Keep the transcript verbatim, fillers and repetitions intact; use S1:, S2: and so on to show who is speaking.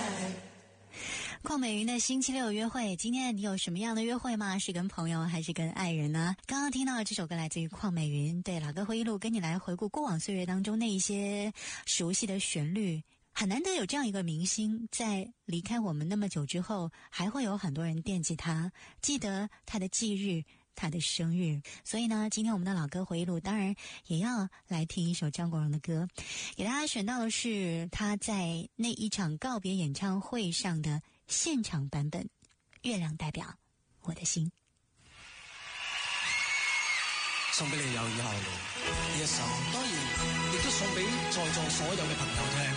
S1: 邝美云的星期六约会，今天你有什么样的约会吗？是跟朋友还是跟爱人呢？刚刚听到这首歌来自于邝美云，对，老歌回忆录跟你来回顾过往岁月当中那一些熟悉的旋律。很难得有这样一个明星在离开我们那么久之后，还会有很多人惦记他，记得他的忌日，他的生日。所以呢，今天我们的老歌回忆录当然也要来听一首张国荣的歌，给大家选到的是他在那一场告别演唱会上的现场版本，月亮代表我的心。
S2: 送俾你有以後呢一首，當然亦都送俾在座所有嘅朋友聽。